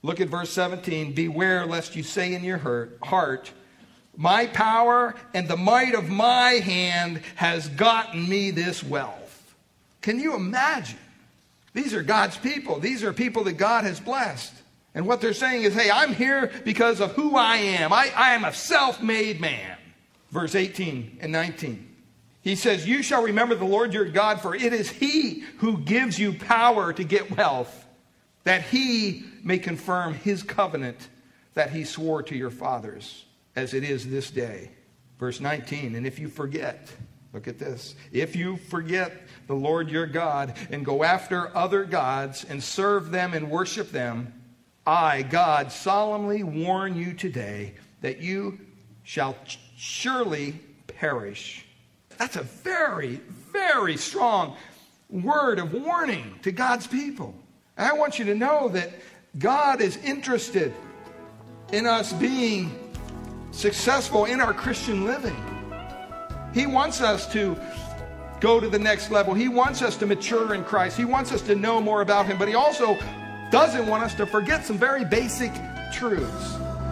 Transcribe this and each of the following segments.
Look at verse 17. Beware lest you say in your heart, my power and the might of my hand has gotten me this wealth. Can you imagine? These are God's people. These are people that God has blessed. And what they're saying is, hey, I'm here because of who I am. I am a self-made man. Verse 18 and 19. He says, you shall remember the Lord your God, for it is he who gives you power to get wealth, that he may confirm his covenant that he swore to your fathers, as it is this day. Verse 19, and if you forget, look at this, if you forget the Lord your God and go after other gods and serve them and worship them, I, God, solemnly warn you today that you shall surely perish. That's a very, very strong word of warning to God's people. And I want you to know that God is interested in us being successful in our Christian living. He wants us to go to the next level. He wants us to mature in Christ. He wants us to know more about him, but he also doesn't want us to forget some very basic truths.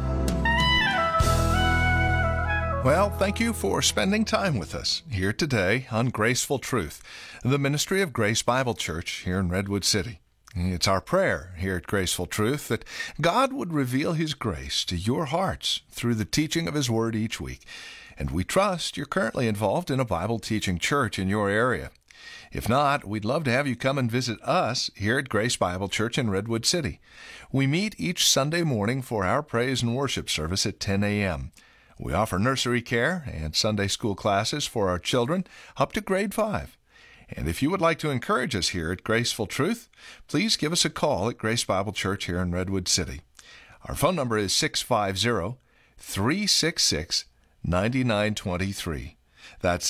Well, thank you for spending time with us here today on Graceful Truth, the ministry of Grace Bible Church here in Redwood City. It's our prayer here at Graceful Truth that God would reveal his grace to your hearts through the teaching of his word each week. And we trust you're currently involved in a Bible teaching church in your area. If not, we'd love to have you come and visit us here at Grace Bible Church in Redwood City. We meet each Sunday morning for our praise and worship service at 10 a.m. We offer nursery care and Sunday school classes for our children up to grade 5. And if you would like to encourage us here at Graceful Truth, please give us a call at Grace Bible Church here in Redwood City. Our phone number is 650-366-9923. That's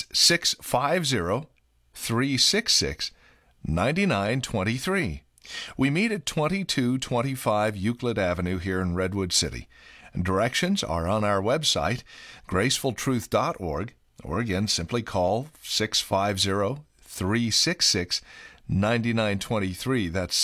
650-366-9923. We meet at 2225 Euclid Avenue here in Redwood City. And directions are on our website, gracefultruth.org, or again, simply call 650-366-9923. That's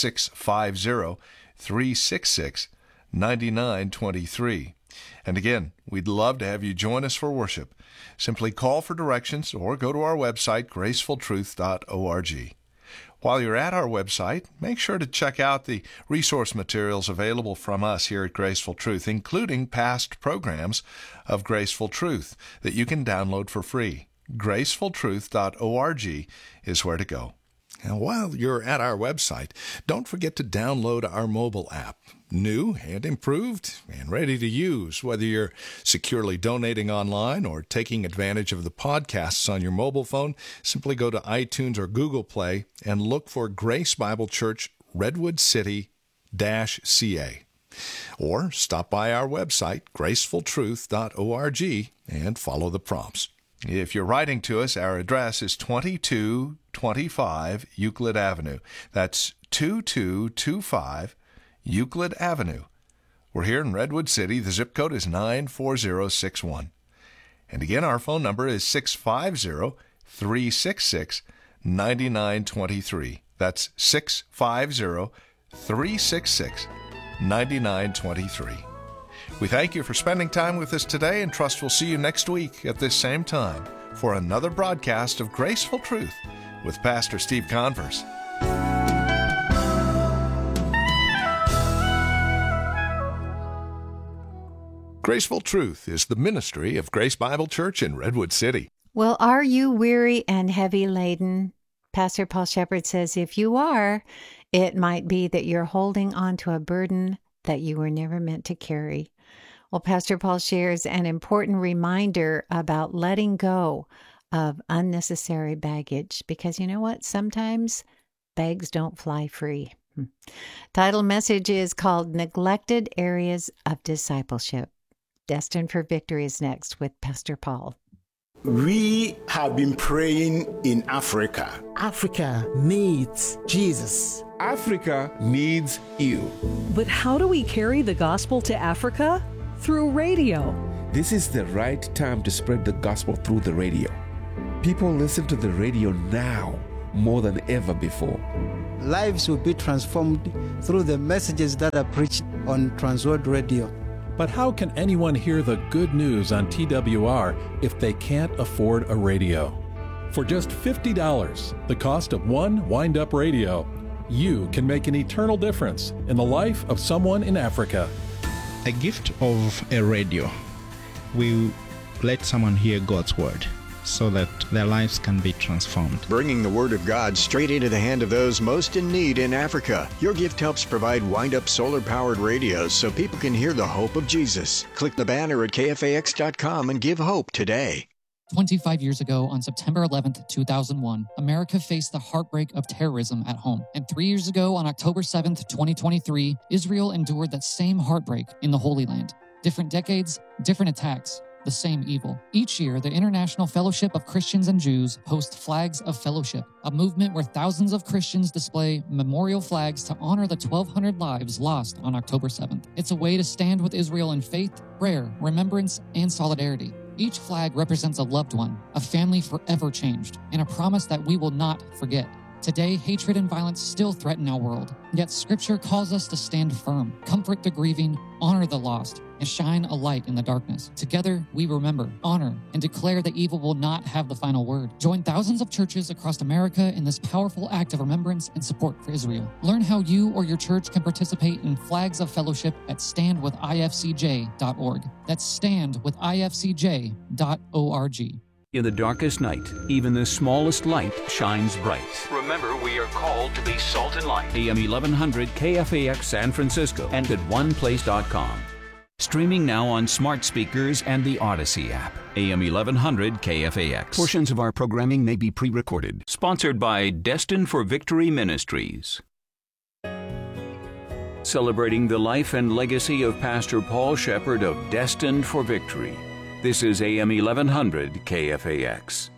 650-366-9923. And again, we'd love to have you join us for worship. Simply call for directions or go to our website, gracefultruth.org. While you're at our website, make sure to check out the resource materials available from us here at Graceful Truth, including past programs of Graceful Truth that you can download for free. gracefultruth.org is where to go. And while you're at our website, don't forget to download our mobile app. New and improved and ready to use, whether you're securely donating online or taking advantage of the podcasts on your mobile phone. Simply go to iTunes or Google Play and look for Grace Bible Church Redwood City-CA. Or stop by our website, gracefultruth.org, and follow the prompts. If you're writing to us, our address is 2225 Euclid Avenue. That's 2225 Euclid Avenue. We're here in Redwood City. The zip code is 94061. And again, our phone number is 650-366-9923. That's 650-366-9923. We thank you for spending time with us today and trust we'll see you next week at this same time for another broadcast of Graceful Truth with Pastor Steve Converse. Graceful Truth is the ministry of Grace Bible Church in Redwood City. Well, are you weary and heavy laden? Pastor Paul Shepherd says if you are, it might be that you're holding on to a burden that you were never meant to carry. Well, Pastor Paul shares an important reminder about letting go of unnecessary baggage, because you know what? Sometimes bags don't fly free. Title message is called Neglected Areas of Discipleship. Destined for Victory is next with Pastor Paul. We have been praying in Africa. Africa needs Jesus. Africa needs you. But how do we carry the gospel to Africa? Through radio. This is the right time to spread the gospel through the radio. People listen to the radio now more than ever before. Lives will be transformed through the messages that are preached on Transworld Radio. But how can anyone hear the good news on TWR if they can't afford a radio? For just $50, the cost of one wind-up radio, you can make an eternal difference in the life of someone in Africa. A gift of a radio will let someone hear God's word so that their lives can be transformed. Bringing the Word of God straight into the hand of those most in need in Africa. Your gift helps provide wind-up solar-powered radios so people can hear the hope of Jesus. Click the banner at KFAX.com and give hope today. 25 years ago, on September 11th, 2001, America faced the heartbreak of terrorism at home. And 3 years ago, on October 7th, 2023, Israel endured that same heartbreak in the Holy Land. Different decades, different attacks, the same evil. Each year, the International Fellowship of Christians and Jews hosts Flags of Fellowship, a movement where thousands of Christians display memorial flags to honor the 1,200 lives lost on October 7th. It's a way to stand with Israel in faith, prayer, remembrance, and solidarity. Each flag represents a loved one, a family forever changed, and a promise that we will not forget. Today, hatred and violence still threaten our world, yet Scripture calls us to stand firm, comfort the grieving, honor the lost, and shine a light in the darkness. Together, we remember, honor, and declare that evil will not have the final word. Join thousands of churches across America in this powerful act of remembrance and support for Israel. Learn how you or your church can participate in Flags of Fellowship at standwithifcj.org. That's standwithifcj.org. In the darkest night, even the smallest light shines bright. Remember, we are called to be salt and light. AM 1100 KFAX San Francisco and at oneplace.com. Streaming now on smart speakers and the Odyssey app. AM 1100 KFAX. Portions of our programming may be pre-recorded. Sponsored by Destined for Victory Ministries. Celebrating the life and legacy of Pastor Paul Shepherd of Destined for Victory. This is AM 1100 KFAX.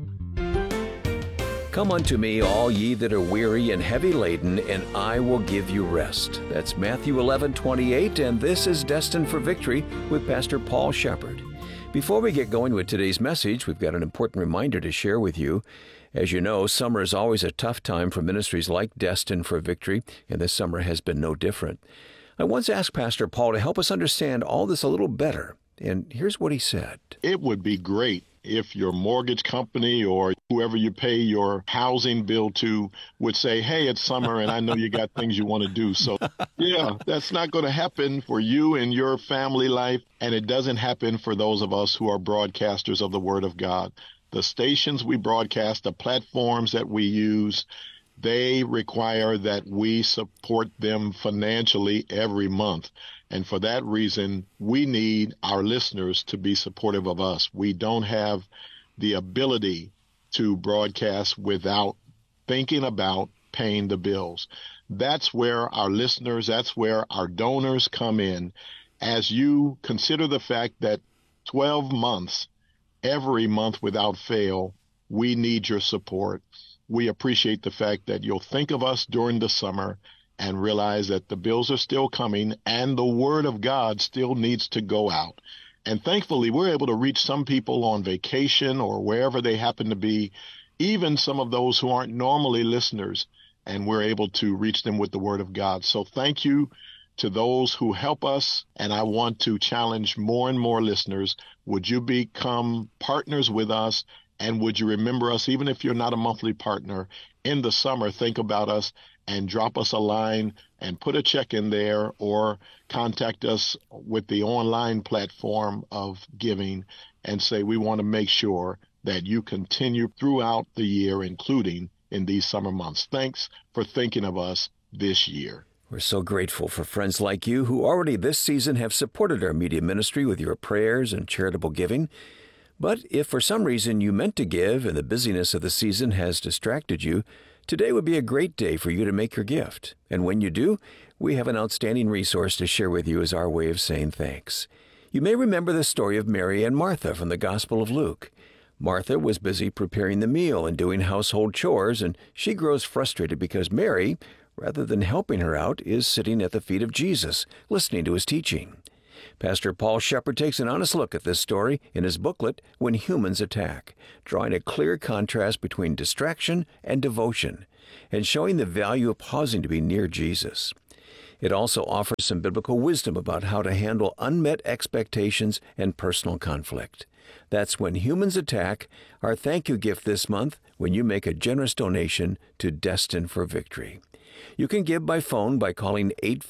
Come unto me, all ye that are weary and heavy laden, and I will give you rest. That's Matthew 11:28, and this is Destined for Victory with Pastor Paul Shepherd. Before we get going with today's message, we've got an important reminder to share with you. As you know, summer is always a tough time for ministries like Destined for Victory, and this summer has been no different. I once asked Pastor Paul to help us understand all this a little better. And here's what he said. It would be great if your mortgage company or whoever you pay your housing bill to would say, hey, it's summer and I know you got things you want to do. So, yeah, that's not going to happen for you and your family life. And it doesn't happen for those of us who are broadcasters of the Word of God. The stations we broadcast, the platforms that we use, they require that we support them financially every month. And for that reason, we need our listeners to be supportive of us. We don't have the ability to broadcast without thinking about paying the bills. That's where our listeners, that's where our donors come in. As you consider the fact that 12 months, every month without fail, we need your support. We appreciate the fact that you'll think of us during the summer and realize that the bills are still coming and the Word of God still needs to go out. And thankfully, we're able to reach some people on vacation or wherever they happen to be, even some of those who aren't normally listeners, and we're able to reach them with the Word of God. So thank you to those who help us, and I want to challenge more and more listeners. Would you become partners with us, and would you remember us, even if you're not a monthly partner, in the summer, think about us and drop us a line and put a check in there or contact us with the online platform of giving and say we want to make sure that you continue throughout the year, including in these summer months. Thanks for thinking of us this year. We're so grateful for friends like you who already this season have supported our media ministry with your prayers and charitable giving. But if for some reason you meant to give and the busyness of the season has distracted you, today would be a great day for you to make your gift. And when you do, we have an outstanding resource to share with you as our way of saying thanks. You may remember the story of Mary and Martha from the Gospel of Luke. Martha was busy preparing the meal and doing household chores, and she grows frustrated because Mary, rather than helping her out, is sitting at the feet of Jesus, listening to his teaching. Pastor Paul Shepherd takes an honest look at this story in his booklet, When Humans Attack, drawing a clear contrast between distraction and devotion, and showing the value of pausing to be near Jesus. It also offers some biblical wisdom about how to handle unmet expectations and personal conflict. That's When Humans Attack, our thank you gift this month when you make a generous donation to Destined for Victory. You can give by phone by calling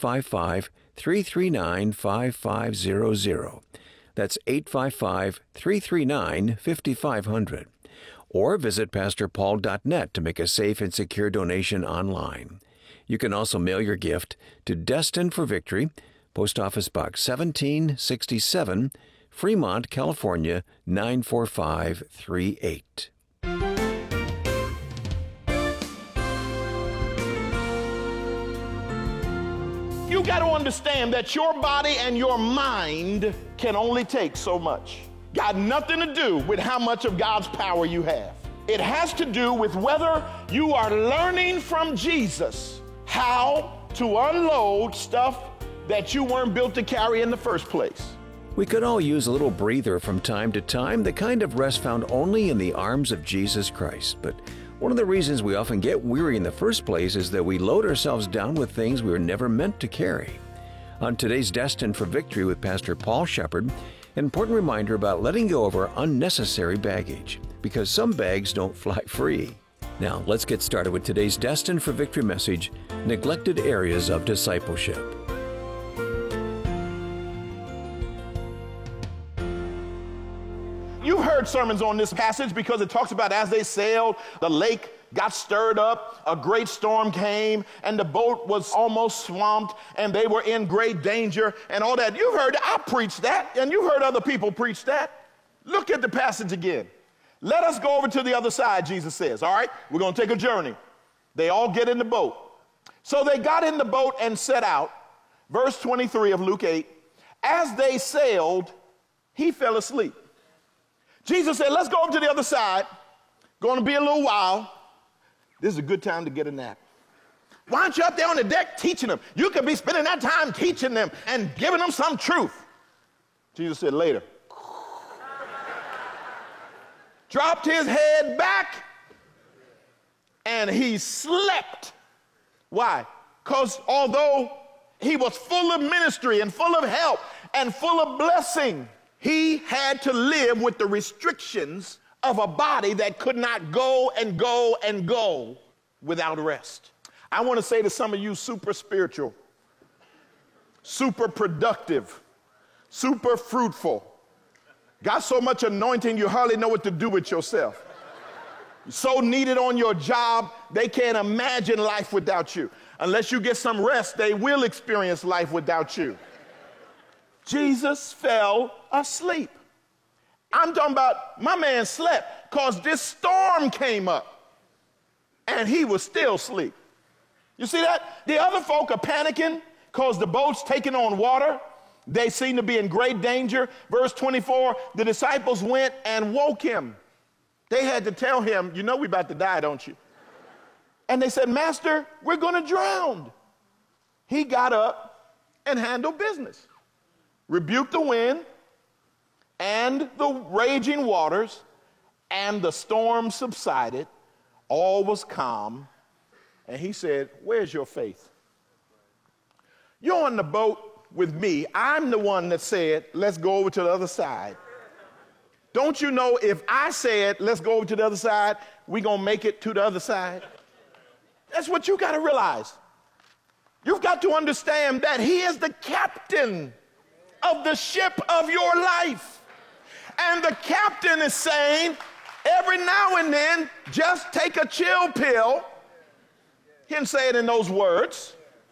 855-339-5500. That's 855-339-5500. Or visit pastorpaul.net to make a safe and secure donation online. You can also mail your gift to Destined for Victory, Post Office Box 1767, Fremont, California, 94538. You got to understand that your body and your mind can only take so much. Got nothing to do with how much of God's power you have. It has to do with whether you are learning from Jesus how to unload stuff that you weren't built to carry in the first place. We could all use a little breather from time to time, the kind of rest found only in the arms of Jesus Christ. But one of the reasons we often get weary in the first place is that we load ourselves down with things we were never meant to carry. On today's Destined for Victory with Pastor Paul Shepard, an important reminder about letting go of our unnecessary baggage, because some bags don't fly free. Now, let's get started with today's Destined for Victory message, Neglected Areas of Discipleship. You've heard sermons on this passage because it talks about as they sailed, the lake got stirred up, a great storm came, and the boat was almost swamped, and they were in great danger, and all that. You've heard, I preached that, and you've heard other people preach that. Look at the passage again. Let us go over to the other side, Jesus says. All right, we're going to take a journey. They all get in the boat. So they got in the boat and set out. Verse 23 of Luke 8, as they sailed, he fell asleep. Jesus said, let's go over to the other side. Going to be a little while. This is a good time to get a nap. Why aren't you up there on the deck teaching them? You could be spending that time teaching them and giving them some truth. Jesus said, later. Dropped his head back and he slept. Why? Because although he was full of ministry and full of help and full of blessing, he had to live with the restrictions of a body that could not go and go and go without rest. I want to say to some of you super spiritual, super productive, super fruitful, got so much anointing you hardly know what to do with yourself. So needed on your job, they can't imagine life without you. Unless you get some rest, they will experience life without you. Jesus fell asleep. I'm talking about my man slept because this storm came up and he was still asleep. You see that? The other folk are panicking because the boat's taking on water. They seem to be in great danger. Verse 24, the disciples went and woke him. They had to tell him, you know we're about to die, don't you? And they said, Master, we're going to drown. He got up and handled business. Rebuked the wind and the raging waters, and the storm subsided. All was calm. And he said, where's your faith? You're on the boat with me. I'm the one that said, let's go over to the other side. Don't you know if I said, let's go over to the other side, we're going to make it to the other side? That's what you got to realize. You've got to understand that he is the captain of the ship of your life. And the captain is saying, every now and then, just take a chill pill. He didn't say it in those words.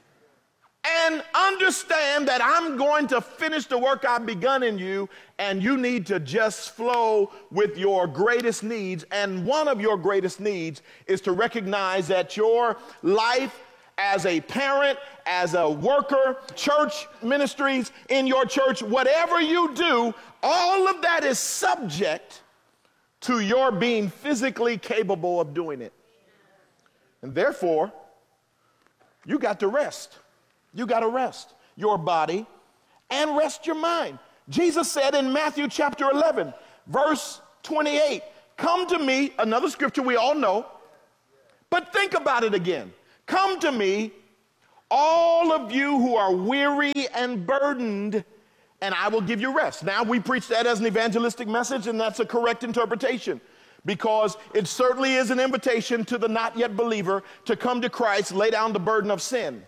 And understand that I'm going to finish the work I've begun in you, and you need to just flow with your greatest needs. And one of your greatest needs is to recognize that your life as a parent, as a worker, church ministries in your church, whatever you do, all of that is subject to your being physically capable of doing it. And therefore, you got to rest. You got to rest your body and rest your mind. Jesus said in Matthew chapter 11, verse 28, come to me, another scripture we all know, but think about it again. Come to me, all of you who are weary and burdened, and I will give you rest. Now, we preach that as an evangelistic message, and that's a correct interpretation, because it certainly is an invitation to the not yet believer to come to Christ, lay down the burden of sin,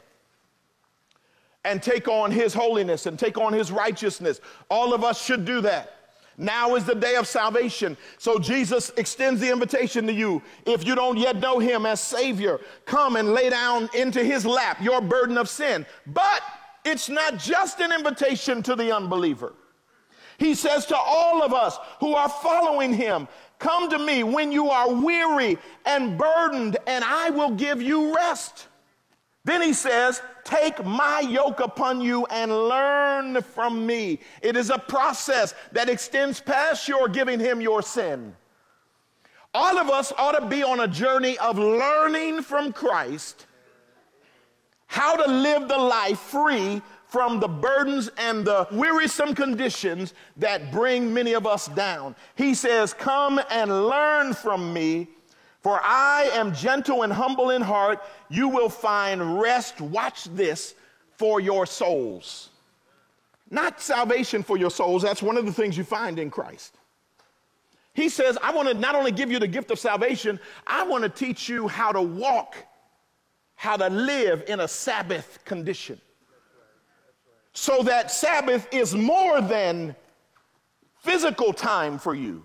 and take on his holiness and take on his righteousness. All of us should do that. Now is the day of salvation. So Jesus extends the invitation to you. If you don't yet know him as Savior, come and lay down into his lap your burden of sin. But it's not just an invitation to the unbeliever. He says to all of us who are following him, come to me when you are weary and burdened, and I will give you rest. Then he says, take my yoke upon you and learn from me. It is a process that extends past your giving him your sin. All of us ought to be on a journey of learning from Christ how to live the life free from the burdens and the wearisome conditions that bring many of us down. He says, come and learn from me, for I am gentle and humble in heart. You will find rest, watch this, for your souls. Not salvation for your souls. That's one of the things you find in Christ. He says, I want to not only give you the gift of salvation, I want to teach you how to walk, how to live in a Sabbath condition. So that Sabbath is more than physical time for you.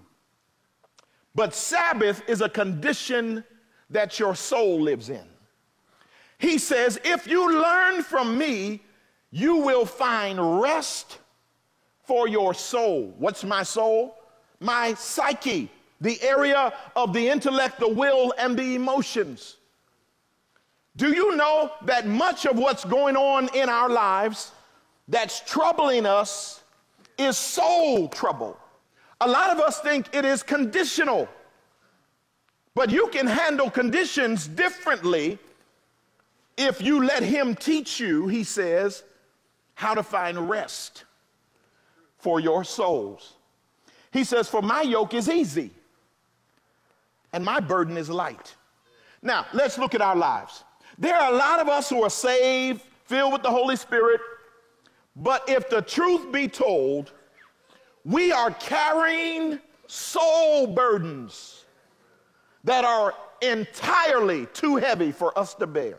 But Sabbath is a condition that your soul lives in. He says, if you learn from me, you will find rest for your soul. What's my soul? My psyche, the area of the intellect, the will, and the emotions. Do you know that much of what's going on in our lives that's troubling us is soul trouble? A lot of us think it is conditional, but you can handle conditions differently if you let him teach you, he says, how to find rest for your souls. He says, for my yoke is easy and my burden is light. Now, let's look at our lives. There are a lot of us who are saved, filled with the Holy Spirit, but if the truth be told, we are carrying soul burdens that are entirely too heavy for us to bear.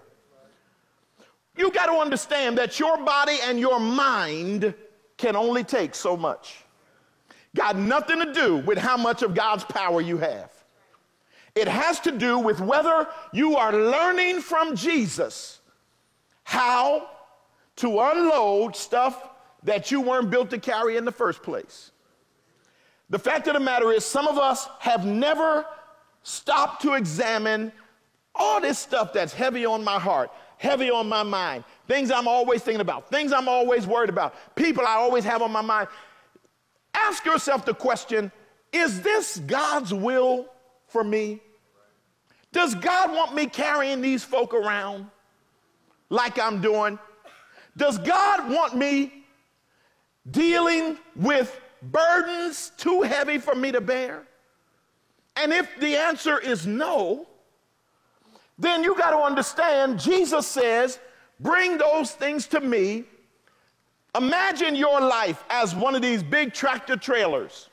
You got to understand that your body and your mind can only take so much. Got nothing to do with how much of God's power you have. It has to do with whether you are learning from Jesus how to unload stuff that you weren't built to carry in the first place. The fact of the matter is, some of us have never stopped to examine all this stuff that's heavy on my heart, heavy on my mind, things I'm always thinking about, things I'm always worried about, people I always have on my mind. Ask yourself the question, is this God's will for me? Does God want me carrying these folk around like I'm doing? Does God want me dealing with burdens too heavy for me to bear? And if the answer is no, then you got to understand, Jesus says, bring those things to me. Imagine your life as one of these big tractor trailers,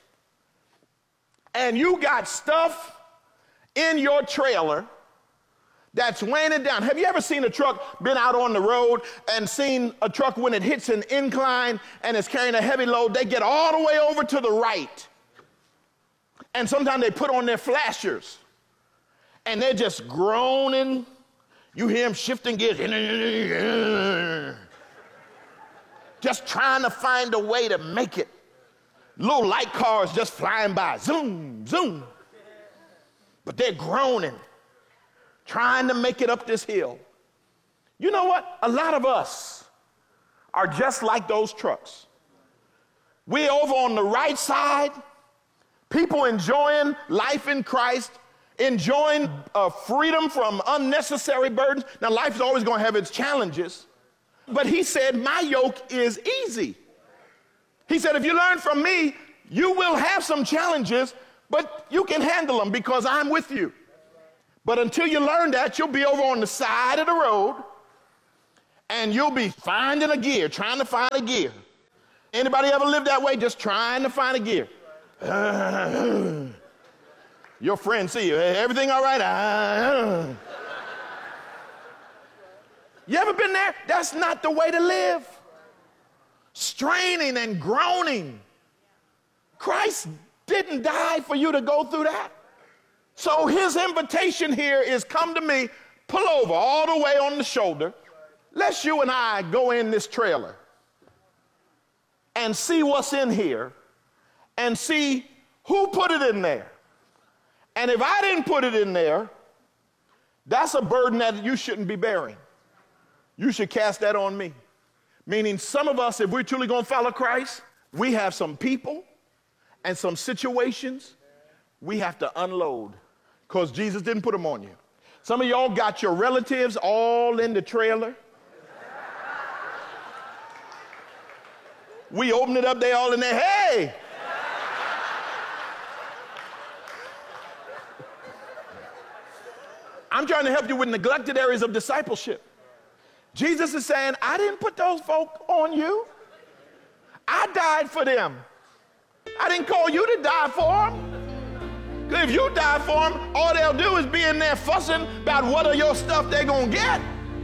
and you got stuff in your trailer that's weighing it down. Have you ever seen a truck, been out on the road and seen a truck when it hits an incline and it's carrying a heavy load, they get all the way over to the right. And sometimes they put on their flashers and they're just groaning. You hear them shifting gears. Just trying to find a way to make it. Little light cars just flying by. Zoom, zoom. But they're groaning, trying to make it up this hill. You know what? A lot of us are just like those trucks. We're over on the right side, people enjoying life in Christ, enjoying freedom from unnecessary burdens. Now, life is always going to have its challenges, but he said, my yoke is easy. He said, if you learn from me, you will have some challenges, but you can handle them because I'm with you. But until you learn that, you'll be over on the side of the road and you'll be finding a gear, trying to find a gear. Anybody ever lived that way, just trying to find a gear? Your friends see you. Hey, everything all right? You ever been there? That's not the way to live. Straining and groaning. Christ didn't die for you to go through that. So his invitation here is, come to me, pull over all the way on the shoulder. Let's you and I go in this trailer and see what's in here and see who put it in there. And if I didn't put it in there, that's a burden that you shouldn't be bearing. You should cast that on me. Meaning some of us, if we're truly going to follow Christ, we have some people and some situations we have to unload because Jesus didn't put them on you. Some of y'all got your relatives all in the trailer. We open it up, they all in there, hey! I'm trying to help you with neglected areas of discipleship. Jesus is saying, I didn't put those folk on you. I died for them. I didn't call you to die for them. Because if you die for them, all they'll do is be in there fussing about what of your stuff they're going to get.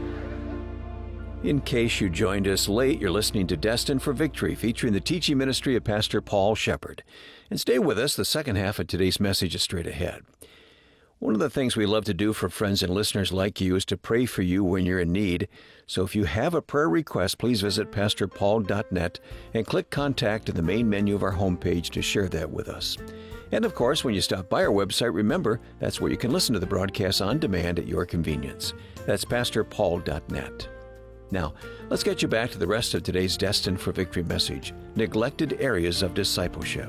In case you joined us late, you're listening to Destined for Victory, featuring the teaching ministry of Pastor Paul Shepherd. And stay with us. The second half of today's message is straight ahead. One of the things we love to do for friends and listeners like you is to pray for you when you're in need. So if you have a prayer request, please visit pastorpaul.net and click Contact in the main menu of our homepage to share that with us. And of course, when you stop by our website, remember, that's where you can listen to the broadcast on demand at your convenience. That's pastorpaul.net. Now, let's get you back to the rest of today's Destined for Victory message, Neglected Areas of Discipleship.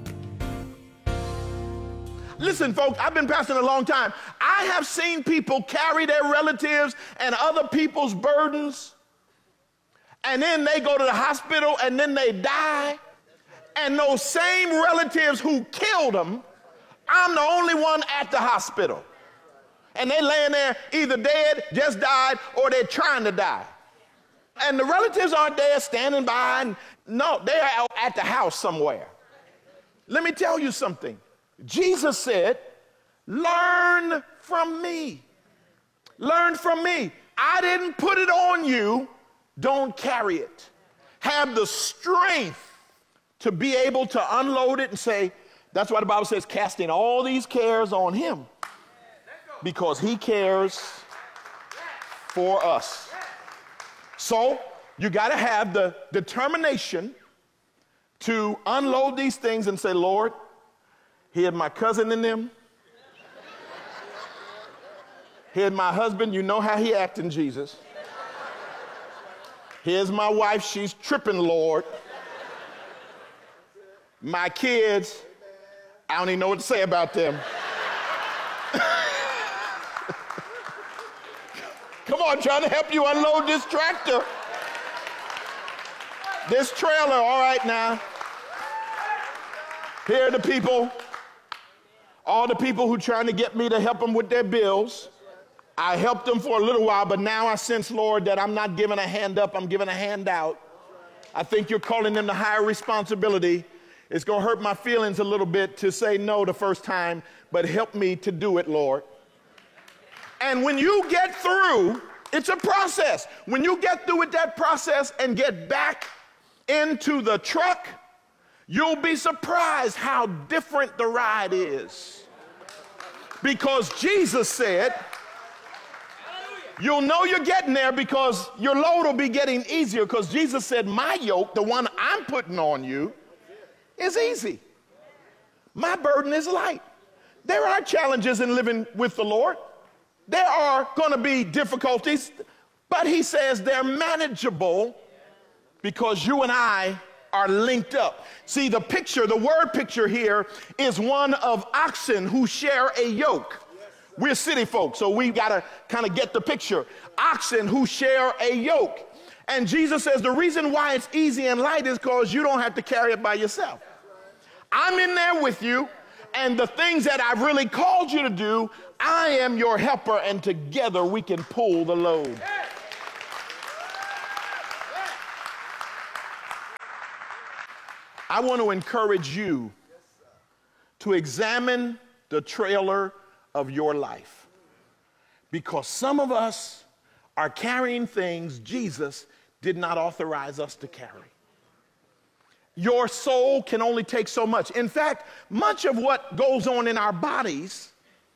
Listen, folks, I've been pastoring a long time. I have seen people carry their relatives and other people's burdens, and then they go to the hospital, and then they die. And those same relatives who killed them, I'm the only one at the hospital. And they laying there either dead, just died, or they're trying to die. And the relatives aren't there standing by. And no, they're out at the house somewhere. Let me tell you something. Jesus said, learn from me. Learn from me. I didn't put it on you. Don't carry it. Have the strength to be able to unload it and say, that's why the Bible says, casting all these cares on him because he cares for us. So you got to have the determination to unload these things and say, Lord, here's my cousin in them. Here's my husband, you know how he acting, Jesus. Here's my wife, she's tripping, Lord. My kids, I don't even know what to say about them. Come on, trying to help you unload this tractor. This trailer, all right now. Here are the people, all the people who trying to get me to help them with their bills. I helped them for a little while, but now I sense, Lord, that I'm not giving a hand up, I'm giving a hand out. I think you're calling them to higher responsibility. It's going to hurt my feelings a little bit to say no the first time, but help me to do it, Lord. And when you get through, it's a process. When you get through with that process and get back into the truck, you'll be surprised how different the ride is. Because Jesus said, you'll know you're getting there because your load will be getting easier, because Jesus said, my yoke, the one I'm putting on you, is easy. My burden is light. There are challenges in living with the Lord. There are going to be difficulties, but he says they're manageable because you and I are linked up. See, the picture, the word picture here is one of oxen who share a yoke. We're city folks, so we got to kind of get the picture. Oxen who share a yoke. And Jesus says the reason why it's easy and light is because you don't have to carry it by yourself. I'm in there with you, and the things that I've really called you to do, I am your helper, and together we can pull the load. I want to encourage you to examine the trailer of your life, because some of us are carrying things Jesus did not authorize us to carry. Your soul can only take so much. In fact, much of what goes on in our bodies,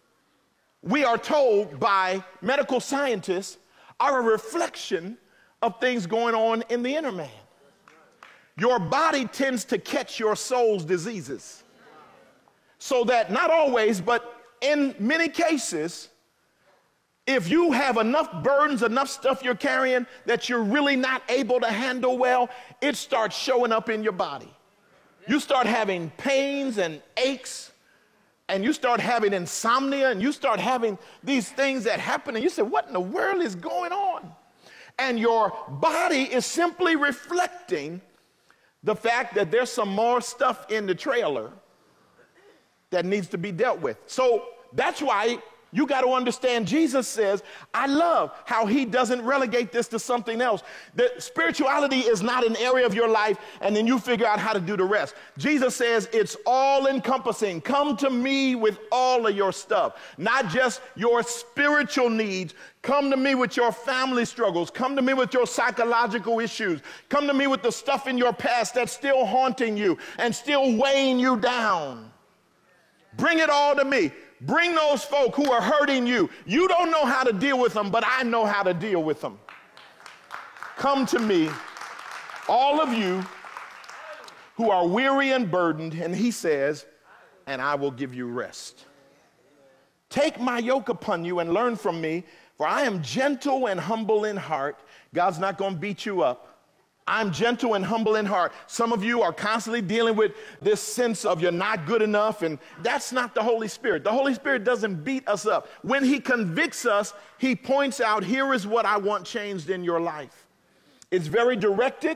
we are told by medical scientists, are a reflection of things going on in the inner man. Your body tends to catch your soul's diseases. So that not always, but in many cases, if you have enough burdens, enough stuff you're carrying that you're really not able to handle well, it starts showing up in your body. You start having pains and aches, and you start having insomnia, and you start having these things that happen, and you say, what in the world is going on? And your body is simply reflecting the fact that there's some more stuff in the trailer that needs to be dealt with. So that's why you got to understand, Jesus says, I love how he doesn't relegate this to something else. That spirituality is not an area of your life and then you figure out how to do the rest. Jesus says it's all encompassing. Come to me with all of your stuff, not just your spiritual needs. Come to me with your family struggles. Come to me with your psychological issues. Come to me with the stuff in your past that's still haunting you and still weighing you down. Bring it all to me. Bring those folk who are hurting you. You don't know how to deal with them, but I know how to deal with them. Come to me, all of you who are weary and burdened, and he says, and I will give you rest. Take my yoke upon you and learn from me, for I am gentle and humble in heart. God's not going to beat you up. I'm gentle and humble in heart. Some of you are constantly dealing with this sense of you're not good enough, and that's not the Holy Spirit. The Holy Spirit doesn't beat us up. When he convicts us, he points out, here is what I want changed in your life. It's very directed,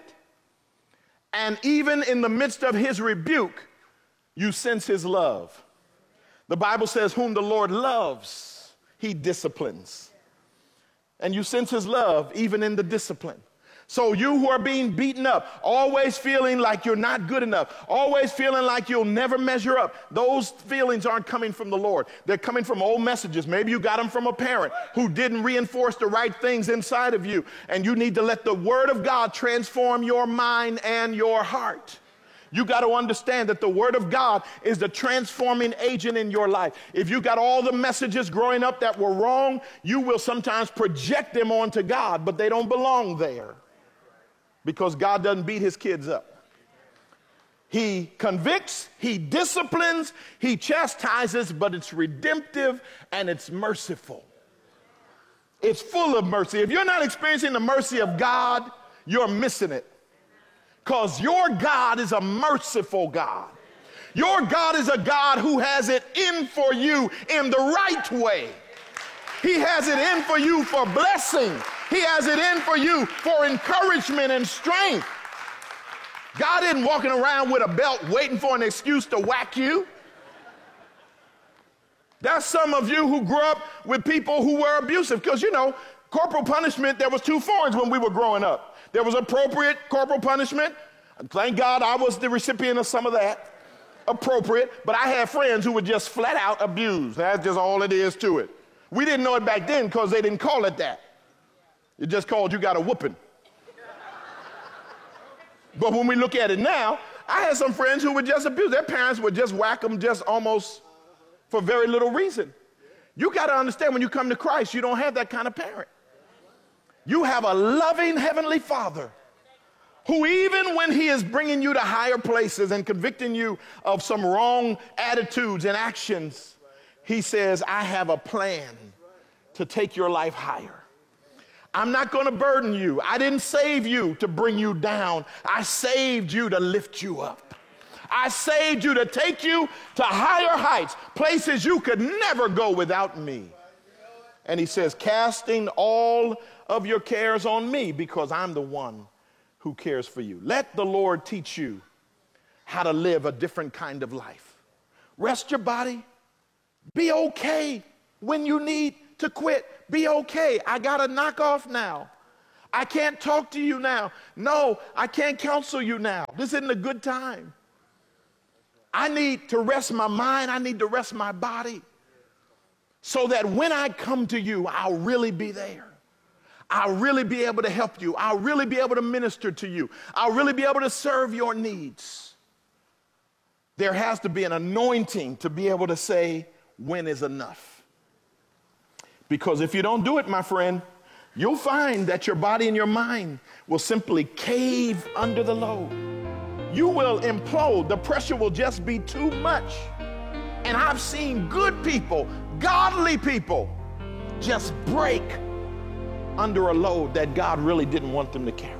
and even in the midst of his rebuke, you sense his love. The Bible says, whom the Lord loves, he disciplines. And you sense his love even in the discipline. So you who are being beaten up, always feeling like you're not good enough, always feeling like you'll never measure up, those feelings aren't coming from the Lord. They're coming from old messages. Maybe you got them from a parent who didn't reinforce the right things inside of you, and you need to let the Word of God transform your mind and your heart. You got to understand that the Word of God is the transforming agent in your life. If you got all the messages growing up that were wrong, you will sometimes project them onto God, but they don't belong there. Because God doesn't beat his kids up. He convicts, he disciplines, he chastises, but it's redemptive and it's merciful. It's full of mercy. If you're not experiencing the mercy of God, you're missing it. Because your God is a merciful God. Your God is a God who has it in for you in the right way. He has it in for you for blessing. He has it in for you for encouragement and strength. God isn't walking around with a belt waiting for an excuse to whack you. That's some of you who grew up with people who were abusive. Because, you know, corporal punishment, there was two forms when we were growing up. There was appropriate corporal punishment. Thank God I was the recipient of some of that. Appropriate. But I had friends who were just flat out abused. That's just all it is to it. We didn't know it back then because they didn't call it that. It just called you got a whooping. But when we look at it now, I had some friends who were just abused. Their parents would just whack them just almost for very little reason. You got to understand, when you come to Christ, you don't have that kind of parent. You have a loving heavenly Father who, even when he is bringing you to higher places and convicting you of some wrong attitudes and actions, he says, I have a plan to take your life higher. I'm not going to burden you. I didn't save you to bring you down. I saved you to lift you up. I saved you to take you to higher heights, places you could never go without me. And he says, casting all of your cares on me, because I'm the one who cares for you. Let the Lord teach you how to live a different kind of life. Rest your body. Be okay when you need to quit. Be okay. I got to knock off now. I can't talk to you now. No, I can't counsel you now. This isn't a good time. I need to rest my mind. I need to rest my body so that when I come to you, I'll really be there. I'll really be able to help you. I'll really be able to minister to you. I'll really be able to serve your needs. There has to be an anointing to be able to say, when is enough? Because if you don't do it, my friend, you'll find that your body and your mind will simply cave under the load. You will implode. The pressure will just be too much. And I've seen good people, godly people, just break under a load that God really didn't want them to carry.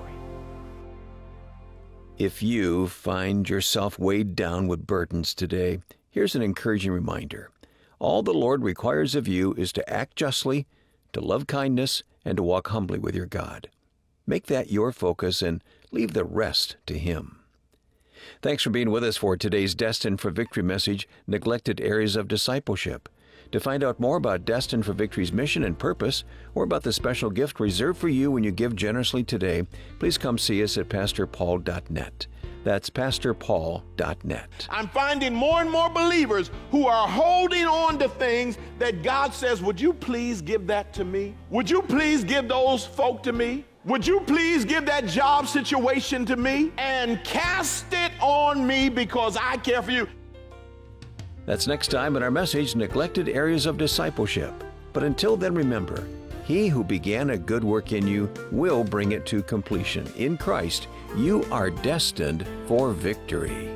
If you find yourself weighed down with burdens today, here's an encouraging reminder. All the Lord requires of you is to act justly, to love kindness, and to walk humbly with your God. Make that your focus and leave the rest to Him. Thanks for being with us for today's Destined for Victory message, Neglected Areas of Discipleship. To find out more about Destined for Victory's mission and purpose, or about the special gift reserved for you when you give generously today, please come see us at pastorpaul.net. That's pastorpaul.net. I'm finding more and more believers who are holding on to things that God says, would you please give that to me? Would you please give those folk to me? Would you please give that job situation to me and cast it on me because I care for you? That's next time in our message, Neglected Areas of Discipleship. But until then, remember, He who began a good work in you will bring it to completion. In Christ, you are destined for victory.